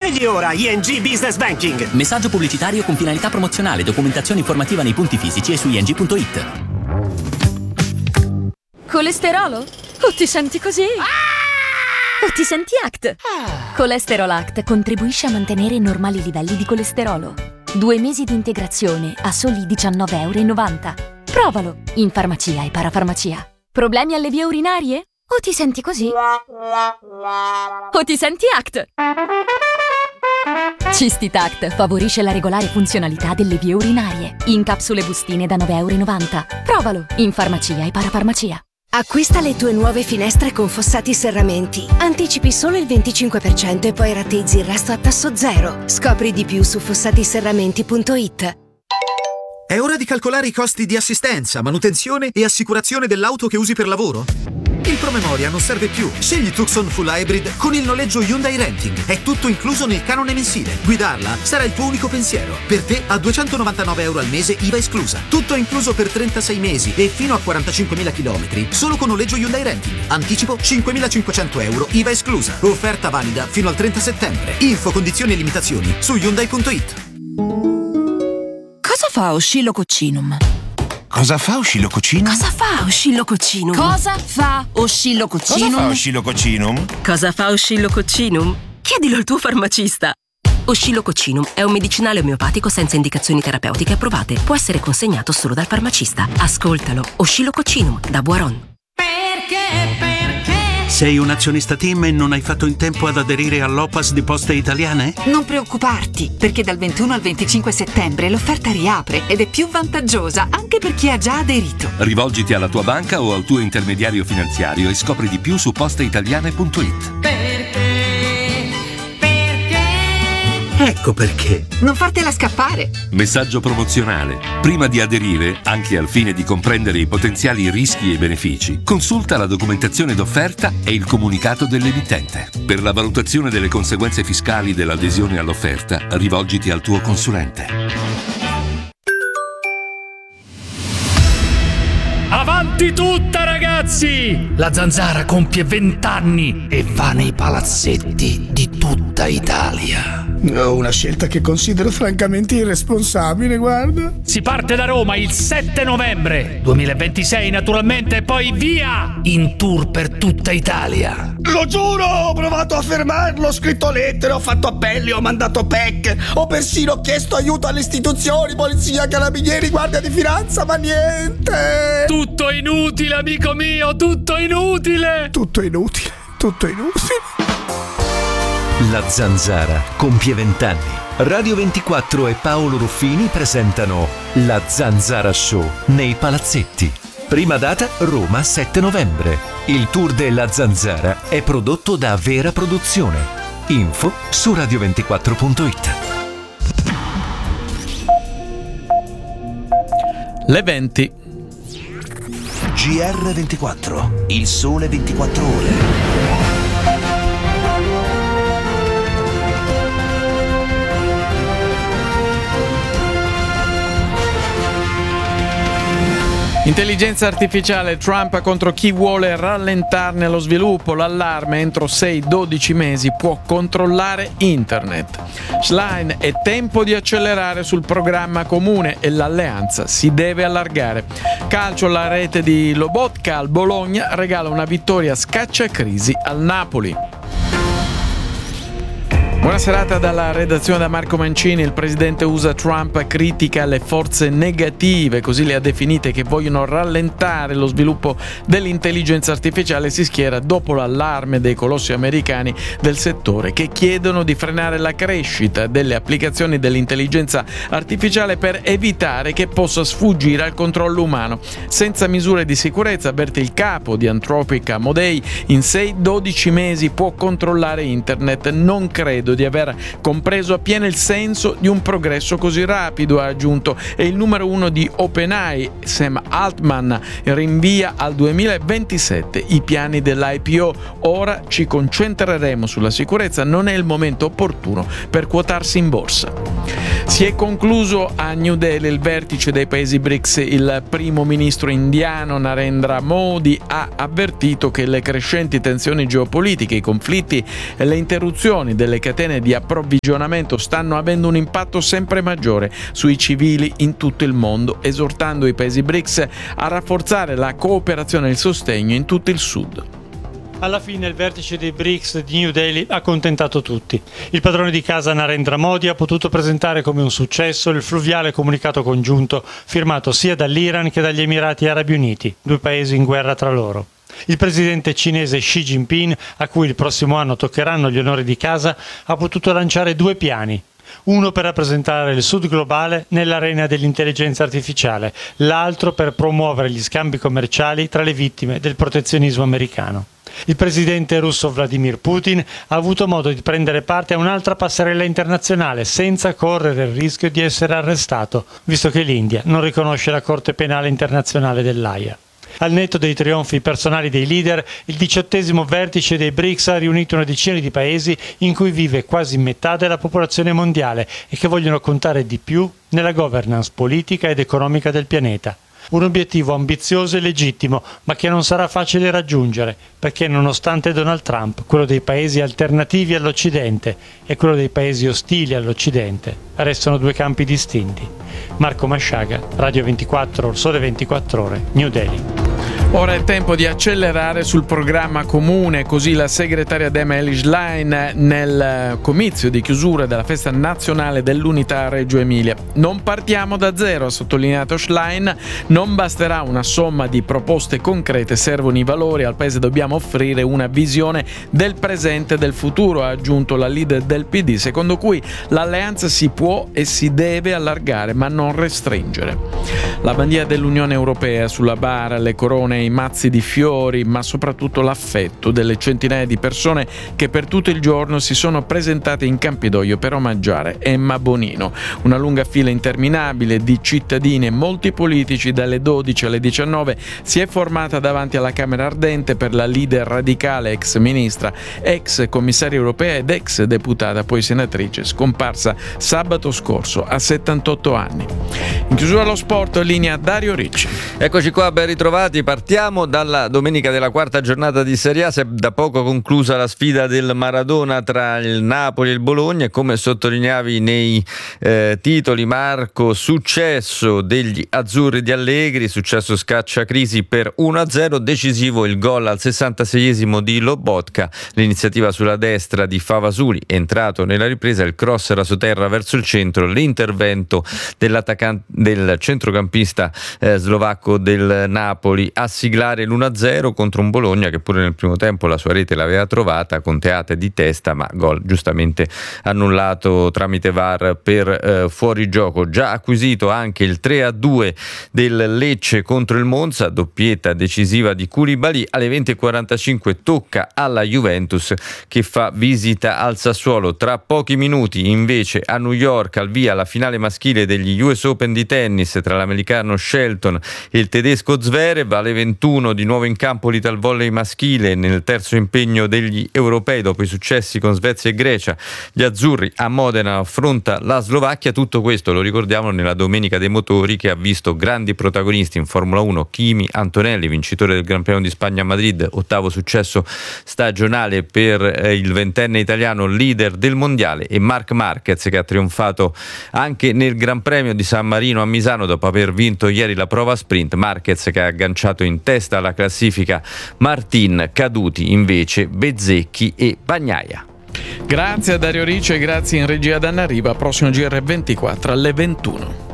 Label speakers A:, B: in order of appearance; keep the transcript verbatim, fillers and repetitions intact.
A: Scegli ora I N G Business Banking.
B: Messaggio pubblicitario con finalità promozionale. Documentazione informativa nei punti fisici e su i n g punto i t.
C: Colesterolo? O ti senti così?
D: O ti senti Act? Colesterol Act contribuisce a mantenere normali livelli di colesterolo. Due mesi di integrazione a soli diciannove virgola novanta euro. Provalo in farmacia e parafarmacia. Problemi alle vie urinarie? O ti senti così? O ti senti Act? Cistitact favorisce la regolare funzionalità delle vie urinarie. In capsule bustine da nove virgola novanta euro. Provalo in farmacia e parafarmacia.
E: Acquista le tue nuove finestre con Fossati Serramenti. Anticipi solo il venticinque per cento e poi rateizzi il resto a tasso zero. Scopri di più su fossati serramenti punto i t.
F: È ora di calcolare i costi di assistenza, manutenzione e assicurazione dell'auto che usi per lavoro? Il promemoria non serve più. Scegli Tucson Full Hybrid con il noleggio Hyundai Renting. È tutto incluso nel canone mensile. Guidarla sarà il tuo unico pensiero. Per te a duecentonovantanove euro al mese I V A esclusa. Tutto incluso per trentasei mesi e fino a quarantacinquemila chilometri. Solo con noleggio Hyundai Renting. Anticipo cinquemilacinquecento euro I V A esclusa. Offerta valida fino al trenta settembre. Info, condizioni e limitazioni su hyundai punto i t.
G: Cosa fa Oscillococcinum?
H: Cosa fa Oscillococcinum?
G: Cosa fa Oscillococcinum?
I: Cosa fa Oscillococcinum?
H: Cosa fa Oscillococcinum?
G: Cosa fa Oscillococcinum? Chiedilo al tuo farmacista. Oscillococcinum è un medicinale omeopatico senza indicazioni terapeutiche approvate. Può essere consegnato solo dal farmacista. Ascoltalo. Oscillococcinum da Boiron.
I: Perché? Perché?
J: Sei un azionista team e non hai fatto in tempo ad aderire all'O P A S di Poste Italiane?
K: Non preoccuparti, perché dal ventuno al venticinque settembre l'offerta riapre ed è più vantaggiosa anche per chi ha già aderito.
L: Rivolgiti alla tua banca o al tuo intermediario finanziario e scopri di più su posteitaliane punto i t.
I: Perché? Perché?
J: Ecco perché.
K: Non fartela scappare.
L: Messaggio promozionale. Prima di aderire, anche al fine di comprendere i potenziali rischi e benefici, consulta la documentazione d'offerta e il comunicato dell'emittente. Per la valutazione delle conseguenze fiscali dell'adesione all'offerta, rivolgiti al tuo consulente.
M: Avanti tutta, ragazzi! La Zanzara compie vent'anni e va nei palazzetti di tutta Italia.
N: Una scelta che considero francamente irresponsabile, guarda.
M: Si parte da Roma il sette novembre duemilaventisei, naturalmente, e poi via! In tour per tutta Italia.
N: Lo giuro, ho provato a fermarlo, ho scritto lettere, ho fatto appelli, ho mandato P E C, ho persino chiesto aiuto alle istituzioni, polizia, carabinieri, guardia di finanza, ma niente.
M: Tutto inutile, amico mio, tutto inutile.
N: Tutto inutile, tutto inutile.
O: La Zanzara compie vent'anni. Radio ventiquattro e Paolo Ruffini presentano La Zanzara Show nei palazzetti. Prima data Roma sette novembre. Il tour della Zanzara è prodotto da Vera Produzione. Info su radio ventiquattro punto i t.
P: Le venti.
H: G R ventiquattro, il sole ventiquattro ore.
P: Intelligenza artificiale, Trump contro chi vuole rallentarne lo sviluppo, l'allarme entro sei dodici mesi può controllare internet. Schlein, è tempo di accelerare sul programma comune e l'alleanza si deve allargare. Calcio, la rete di Lobotka al Bologna regala una vittoria scacciacrisi al Napoli. Buona serata dalla redazione da Marco Mancini. Il presidente U S A Trump critica le forze negative, così le ha definite, che vogliono rallentare lo sviluppo dell'intelligenza artificiale. Si schiera dopo l'allarme dei colossi americani del settore che chiedono di frenare la crescita delle applicazioni dell'intelligenza artificiale per evitare che possa sfuggire al controllo umano. Senza misure di sicurezza, avverte il capo di Anthropic Amodei, in sei dodici mesi può controllare internet. Non credo di aver compreso appieno il senso di un progresso così rapido, ha aggiunto, e il numero uno di OpenAI, Sam Altman, rinvia al duemilaventisette i piani dell'I P O. Ora ci concentreremo sulla sicurezza, non è il momento opportuno per quotarsi in borsa. Si è concluso a New Delhi il vertice dei paesi BRICS. Il primo ministro indiano Narendra Modi ha avvertito che le crescenti tensioni geopolitiche, i conflitti e le interruzioni delle catene di approvvigionamento stanno avendo un impatto sempre maggiore sui civili in tutto il mondo, esortando i paesi BRICS a rafforzare la cooperazione e il sostegno in tutto il Sud.
Q: Alla fine il vertice dei BRICS di New Delhi ha accontentato tutti. Il padrone di casa Narendra Modi ha potuto presentare come un successo il fluviale comunicato congiunto firmato sia dall'Iran che dagli Emirati Arabi Uniti, due paesi in guerra tra loro. Il presidente cinese Xi Jinping, a cui il prossimo anno toccheranno gli onori di casa, ha potuto lanciare due piani. Uno per rappresentare il Sud globale nell'arena dell'intelligenza artificiale, l'altro per promuovere gli scambi commerciali tra le vittime del protezionismo americano. Il presidente russo Vladimir Putin ha avuto modo di prendere parte a un'altra passerella internazionale senza correre il rischio di essere arrestato, visto che l'India non riconosce la Corte Penale Internazionale dell'Aia. Al netto dei trionfi personali dei leader, il diciottesimo vertice dei BRICS ha riunito una decina di paesi in cui vive quasi metà della popolazione mondiale e che vogliono contare di più nella governance politica ed economica del pianeta. Un obiettivo ambizioso e legittimo, ma che non sarà facile raggiungere, perché nonostante Donald Trump, quello dei paesi alternativi all'Occidente e quello dei paesi ostili all'Occidente restano due campi distinti. Marco Masciaga, Radio ventiquattro, Sole ventiquattro Ore, New Delhi.
P: Ora è tempo di accelerare sul programma comune, così la segretaria Dema Schlein nel comizio di chiusura della festa nazionale dell'unità a Reggio Emilia. Non partiamo da zero, ha sottolineato Schlein, non basterà una somma di proposte concrete, servono i valori, al paese dobbiamo offrire una visione del presente e del futuro, ha aggiunto la leader del P D, secondo cui l'alleanza si può e si deve allargare ma non restringere. La bandiera dell'Unione Europea sulla bara, le corone, i mazzi di fiori, ma soprattutto l'affetto delle centinaia di persone che per tutto il giorno si sono presentate in Campidoglio per omaggiare Emma Bonino. Una lunga fila interminabile di cittadini e molti politici dalle dodici alle diciannove si è formata davanti alla Camera Ardente per la leader radicale, ex ministra, ex commissaria europea ed ex deputata, poi senatrice, scomparsa sabato scorso a settantotto anni. In chiusura allo sport, linea Dario Ricci.
R: Eccoci qua, ben ritrovati. Partiamo dalla domenica della quarta giornata di Serie A. Si è da poco conclusa la sfida del Maradona tra il Napoli e il Bologna e, come sottolineavi nei eh, titoli, Marco, successo degli azzurri di Allegri, successo scacciacrisi per uno a zero, decisivo il gol al sessantaseiesimo di Lobotka, l'iniziativa sulla destra di Favasuli, entrato nella ripresa, il cross rasoterra verso il centro, l'intervento dell'attaccante del centrocampista eh, slovacco del Napoli a siglare l'uno a zero contro un Bologna che pure nel primo tempo la sua rete l'aveva trovata con Teate di testa, ma gol giustamente annullato tramite V A R per eh, fuorigioco. Già acquisito anche il tre a due del Lecce contro il Monza, doppietta decisiva di Koulibaly. Alle venti e quarantacinque tocca alla Juventus che fa visita al Sassuolo. Tra pochi minuti invece a New York al via la finale maschile degli U S Open di tennis tra l'americano Shelton e il tedesco Zverev. Alle ventuno di nuovo in campo l'Ital Volley maschile nel terzo impegno degli europei dopo i successi con Svezia e Grecia. Gli azzurri a Modena affronta la Slovacchia. Tutto questo lo ricordiamo nella domenica dei motori che ha visto grandi protagonisti in Formula uno: Kimi Antonelli, vincitore del Gran Premio di Spagna a Madrid, ottavo successo stagionale per eh, il ventenne italiano leader del mondiale, e Marc Marquez che ha trionfato anche nel Gran Premio di San Marino a Misano dopo aver vinto ieri la prova sprint. Marquez che ha agganciato in testa alla classifica Martin, caduti invece Bezzecchi e Bagnaia.
P: Grazie a Dario Ricci e grazie in regia ad Anna Riva. Prossimo G R ventiquattro alle ventuno.